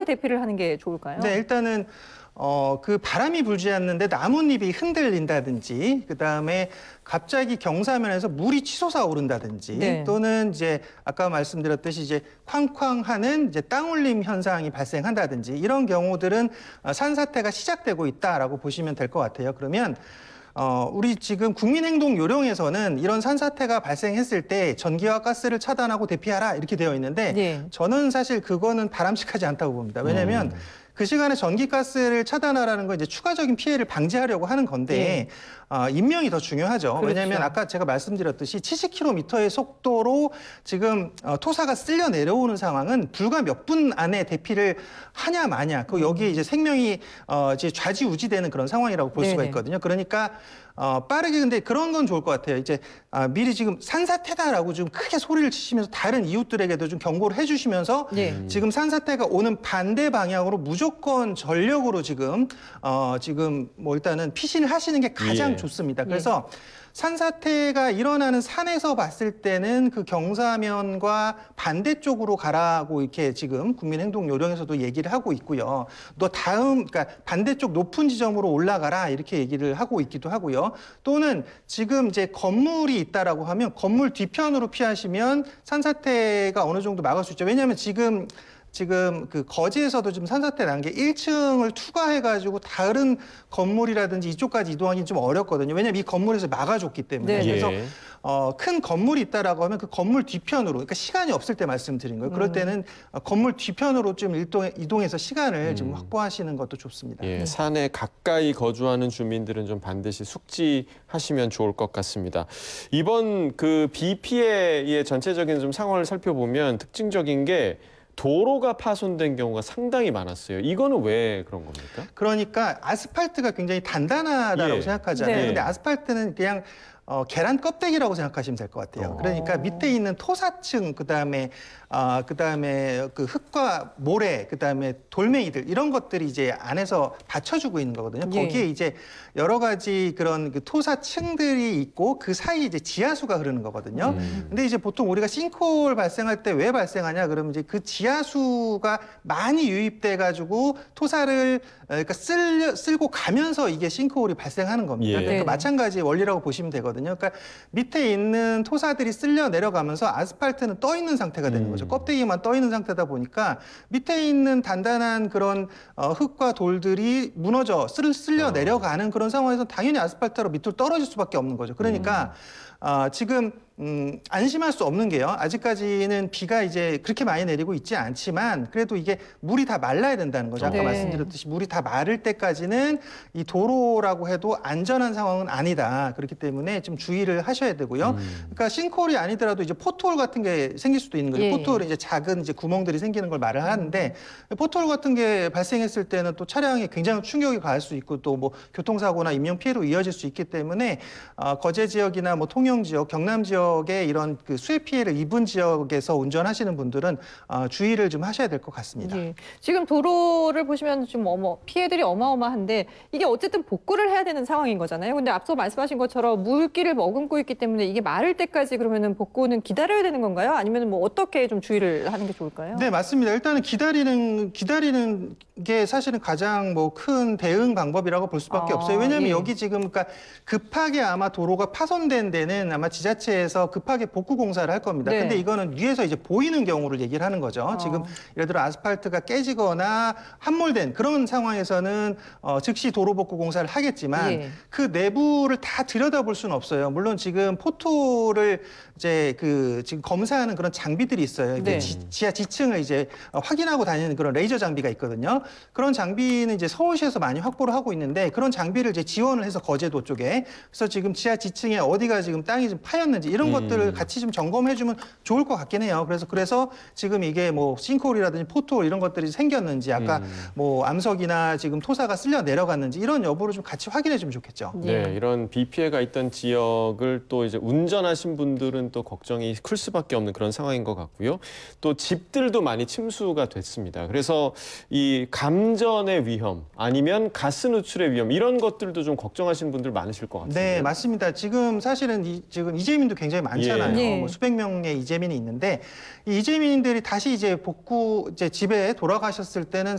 대피를 하는 게 좋을까요? 네, 일단은 그 바람이 불지 않는데 나뭇잎이 흔들린다든지, 그다음에 갑자기 경사면에서 물이 치솟아 오른다든지, 네. 또는 이제 아까 말씀드렸듯이 이제 쾅쾅하는 이제 땅울림 현상이 발생한다든지, 이런 경우들은 산사태가 시작되고 있다라고 보시면 될 것 같아요. 그러면 우리 지금 국민행동 요령에서는 이런 산사태가 발생했을 때 전기와 가스를 차단하고 대피하라 이렇게 되어 있는데, 네. 저는 사실 그거는 바람직하지 않다고 봅니다. 왜냐하면 그 시간에 전기가스를 차단하라는 건 이제 추가적인 피해를 방지하려고 하는 건데, 인명이 더 중요하죠. 그렇죠. 왜냐하면 아까 제가 말씀드렸듯이 70km의 속도로 지금 토사가 쓸려 내려오는 상황은 불과 몇 분 안에 대피를 하냐 마냐, 그 여기에 이제 생명이 이제 좌지우지되는 그런 상황이라고 볼 수가 네네. 있거든요. 그러니까 빠르게, 근데 그런 건 좋을 것 같아요. 이제 미리 지금 산사태다라고 좀 크게 소리를 치시면서 다른 이웃들에게도 좀 경고를 해주시면서 지금 산사태가 오는 반대 방향으로 무조건 전력으로 지금 뭐 일단은 피신을 하시는 게 가장 좋습니다. 그래서 산사태가 일어나는 산에서 봤을 때는 그 경사면과 반대쪽으로 가라고 이렇게 지금 국민행동요령에서도 얘기를 하고 있고요. 또 그러니까 반대쪽 높은 지점으로 올라가라 이렇게 얘기를 하고 있기도 하고요. 또는 지금 이제 건물이 있다라고 하면 건물 뒤편으로 피하시면 산사태가 어느 정도 막을 수 있죠. 왜냐하면 지금 그 거제에서도 좀 산사태 난 게 1층을 투과해가지고 다른 건물이라든지 이쪽까지 이동하기는 좀 어렵거든요. 왜냐하면 이 건물에서 막아줬기 때문에. 네. 그래서 큰 건물이 있다라고 하면 그 건물 뒤편으로, 그러니까 시간이 없을 때 말씀드린 거예요. 그럴 때는 건물 뒤편으로 좀 이동해서 시간을 좀 확보하시는 것도 좋습니다. 예, 산에 가까이 거주하는 주민들은 좀 반드시 숙지하시면 좋을 것 같습니다. 이번 그 비 피해의 전체적인 좀 상황을 살펴보면 특징적인 게 도로가 파손된 경우가 상당히 많았어요. 이거는 왜 그런 겁니까? 그러니까 아스팔트가 굉장히 단단하다고 생각하잖아요. 네. 근데 아스팔트는 그냥 계란 껍데기라고 생각하시면 될 것 같아요. 그러니까 밑에 있는 토사층, 그다음에 그 흙과 모래, 그다음에 돌멩이들, 이런 것들이 이제 안에서 받쳐주고 있는 거거든요. 거기에 이제 여러 가지 그런 그 토사층들이 있고 그 사이에 이제 지하수가 흐르는 거거든요. 근데 이제 보통 우리가 싱크홀 발생할 때 왜 발생하냐 그러면 이제 그 지하수가 많이 유입돼 가지고 토사를 그러니까 쓸고 가면서 이게 싱크홀이 발생하는 겁니다. 그러니까 마찬가지 원리라고 보시면 되거든요. 그러니까 밑에 있는 토사들이 쓸려 내려가면서 아스팔트는 떠 있는 상태가 되는 거죠. 껍데기만 떠 있는 상태다 보니까 밑에 있는 단단한 그런 흙과 돌들이 무너져 쓸려 내려가는 그런 상황에서 당연히 아스팔트로 밑으로 떨어질 수밖에 없는 거죠. 그러니까 지금 안심할 수 없는 게요. 아직까지는 비가 이제 그렇게 많이 내리고 있지 않지만 그래도 이게 물이 다 말라야 된다는 거죠. 아까 말씀드렸듯이 물이 다 마를 때까지는 이 도로라고 해도 안전한 상황은 아니다. 그렇기 때문에 좀 주의를 하셔야 되고요. 그러니까 싱크홀이 아니더라도 이제 포트홀 같은 게 생길 수도 있는 거죠. 포트홀이 이제 작은 이제 구멍들이 생기는 걸 말을 하는데 포트홀 같은 게 발생했을 때는 또 차량에 굉장히 충격이 가할 수 있고 또 뭐 교통사고나 인명 피해로 이어질 수 있기 때문에 거제 지역이나 뭐 통영 지역, 경남 지역에 이런 그 수해 피해를 입은 지역에서 운전하시는 분들은 주의를 좀 하셔야 될 것 같습니다. 지금 도로를 보시면 좀 피해들이 어마어마한데 이게 어쨌든 복구를 해야 되는 상황인 거잖아요. 근데 앞서 말씀하신 것처럼 물기를 머금고 있기 때문에 이게 마를 때까지 그러면은 복구는 기다려야 되는 건가요? 아니면 뭐 어떻게 좀 주의를 하는 게 좋을까요? 네, 맞습니다. 일단은 기다리는 게 사실은 가장 뭐 큰 대응 방법이라고 볼 수밖에 없어요. 왜냐하면 여기 지금 그러니까 급하게 아마 도로가 파손된 데는 아마 지자체에서 급하게 복구 공사를 할 겁니다. 근데 이거는 위에서 이제 보이는 경우를 얘기를 하는 거죠. 지금 예를 들어 아스팔트가 깨지거나 함몰된 그런 상황에서는 즉시 도로 복구 공사를 하겠지만 그 내부를 다 들여다볼 수는 없어요. 물론 지금 포토를 이제 지금 검사하는 그런 장비들이 있어요. 지하 지층을 이제 확인하고 다니는 그런 레이저 장비가 있거든요. 그런 장비는 이제 서울시에서 많이 확보를 하고 있는데 그런 장비를 이제 지원을 해서 거제도 쪽에 그래서 지금 지하 지층에 어디가 지금 땅이 좀 파였는지 이런 것들을 같이 좀 점검해주면 좋을 것 같긴 해요. 그래서 지금 이게 뭐 싱크홀이라든지 포트홀 이런 것들이 생겼는지 아까 뭐 암석이나 지금 토사가 쓸려 내려갔는지 이런 여부를 좀 같이 확인해주면 좋겠죠. 네, 이런 비 피해가 있던 지역을 또 이제 운전하신 분들은 또 걱정이 클 수밖에 없는 그런 상황인 것 같고요. 또 집들도 많이 침수가 됐습니다. 그래서 이 감전의 위험 아니면 가스 누출의 위험 이런 것들도 좀 걱정하시는 분들 많으실 것 같습니다. 네, 맞습니다. 지금 사실은 지금 이재민도 굉장히 굉장히 많잖아요. 예. 뭐 수백 명의 이재민이 있는데 이 이재민들이 다시 이제 집에 돌아가셨을 때는